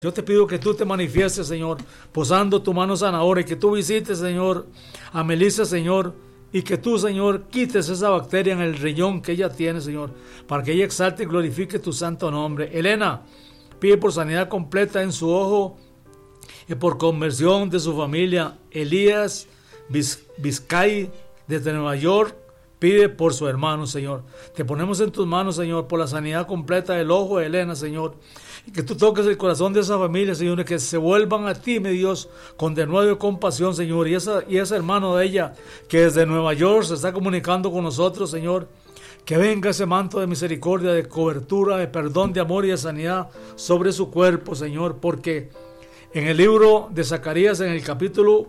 Yo te pido que tú te manifiestes, Señor, posando tu mano sanadora y que tú visites, Señor, a Melissa, Señor, y que tú, Señor, quites esa bacteria en el riñón que ella tiene, Señor, para que ella exalte y glorifique tu santo nombre. Elena pide por sanidad completa en su ojo y por conversión de su familia. Elías Vizcay, desde Nueva York, pide por su hermano, Señor. Te ponemos en tus manos, Señor, por la sanidad completa del ojo de Elena, Señor. Y que tú toques el corazón de esa familia, Señor, y que se vuelvan a ti, mi Dios, con denuedo y compasión, Señor. Y ese hermano de ella, que desde Nueva York se está comunicando con nosotros, Señor, que venga ese manto de misericordia, de cobertura, de perdón, de amor y de sanidad sobre su cuerpo, Señor, porque en el libro de Zacarías, en el capítulo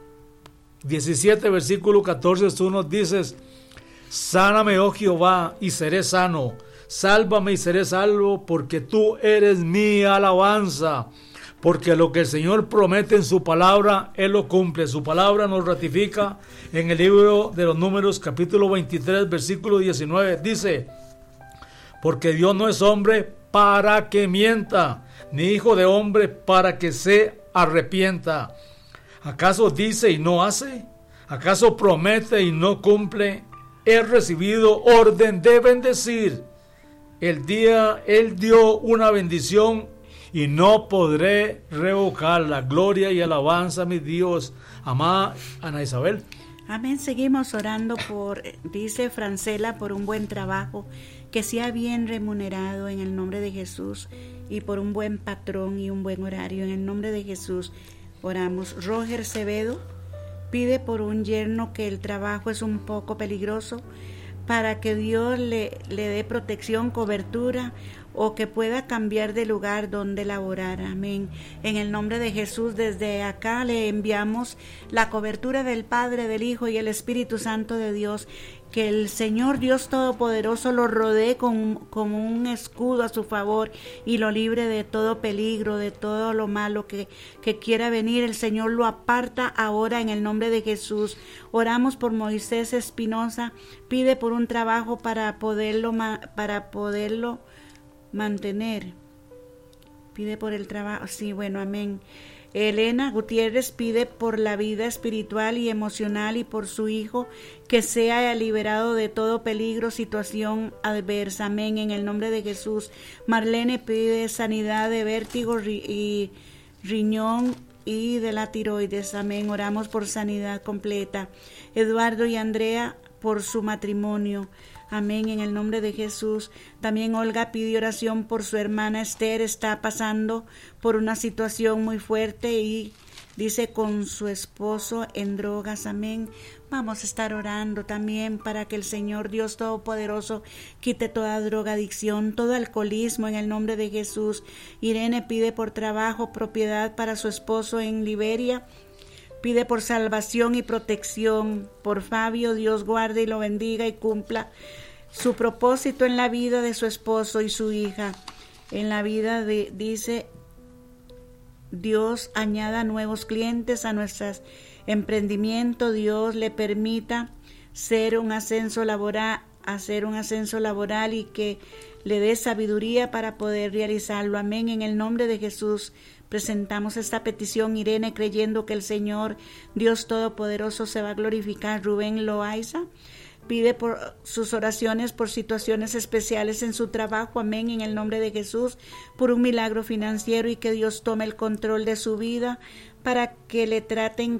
17, versículo 14, tú nos dices: sáname, oh Jehová, y seré sano. Sálvame y seré salvo, porque tú eres mi alabanza. Porque lo que el Señor promete en su palabra, Él lo cumple. Su palabra nos ratifica en el libro de los Números, capítulo 23, versículo 19. Dice: porque Dios no es hombre para que mienta, ni hijo de hombre para que se arrepienta. ¿Acaso dice y no hace? ¿Acaso promete y no cumple? He recibido orden de bendecir. El día Él dio una bendición y no podré revocarla. Gloria y alabanza a mi Dios. Amada Ana Isabel. Amén. Seguimos orando dice Francela, por un buen trabajo, que sea bien remunerado en el nombre de Jesús, y por un buen patrón y un buen horario en el nombre de Jesús. Oramos. Roger Cebedo pide por un yerno que el trabajo es un poco peligroso, para que Dios le dé protección, cobertura, o que pueda cambiar de lugar donde laborar. Amén. En el nombre de Jesús, desde acá le enviamos la cobertura del Padre, del Hijo y el Espíritu Santo de Dios. Que el Señor Dios Todopoderoso lo rodee como un escudo a su favor y lo libre de todo peligro, de todo lo malo que quiera venir. El Señor lo aparta ahora en el nombre de Jesús. Oramos por Moisés Espinosa, pide por un trabajo para poderlo mantener. Pide por el trabajo. Sí, bueno, amén. Elena Gutiérrez pide por la vida espiritual y emocional y por su hijo, que sea liberado de todo peligro, situación adversa. Amén, en el nombre de Jesús. Marlene pide sanidad de vértigo y riñón y de la tiroides. Amén. Oramos por sanidad completa. Eduardo y Andrea por su matrimonio. Amén, en el nombre de Jesús. También Olga pide oración por su hermana Esther. Está pasando por una situación muy fuerte y dice con su esposo en drogas. Amén. Vamos a estar orando también para que el Señor Dios Todopoderoso quite toda drogadicción, todo alcoholismo en el nombre de Jesús. Irene pide por trabajo, propiedad para su esposo en Liberia. Pide por salvación y protección. Por Fabio, Dios guarde y lo bendiga y cumpla su propósito en la vida de su esposo y su hija. En la vida dice, Dios añada nuevos clientes a nuestros emprendimientos. Dios le permita hacer un ascenso laboral y que le dé sabiduría para poder realizarlo. Amén. En el nombre de Jesús presentamos esta petición, Irene, creyendo que el Señor Dios Todopoderoso se va a glorificar. Rubén Loaiza pide por sus oraciones por situaciones especiales en su trabajo. Amén, en el nombre de Jesús, por un milagro financiero y que Dios tome el control de su vida para que le traten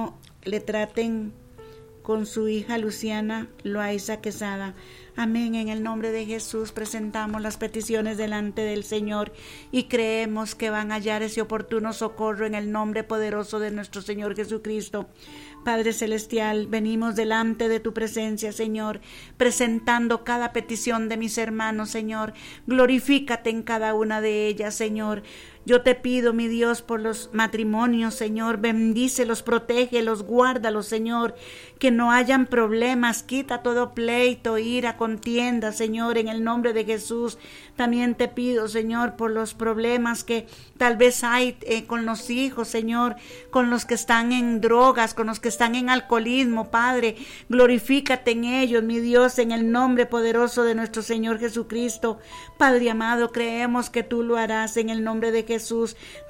con su hija Luciana Loaiza Quesada. Amén. En el nombre de Jesús presentamos las peticiones delante del Señor y creemos que van a hallar ese oportuno socorro en el nombre poderoso de nuestro Señor Jesucristo. Padre Celestial, venimos delante de tu presencia, Señor, presentando cada petición de mis hermanos, Señor. Glorifícate en cada una de ellas, Señor. Yo te pido, mi Dios, por los matrimonios, Señor, bendícelos, protégelos, guárdalos, Señor, que no hayan problemas, quita todo pleito, ira, contienda, Señor, en el nombre de Jesús. También te pido, Señor, por los problemas que tal vez hay con los hijos, Señor, con los que están en drogas, con los que están en alcoholismo, Padre, glorifícate en ellos, mi Dios, en el nombre poderoso de nuestro Señor Jesucristo. Padre amado, creemos que tú lo harás en el nombre de Jesús.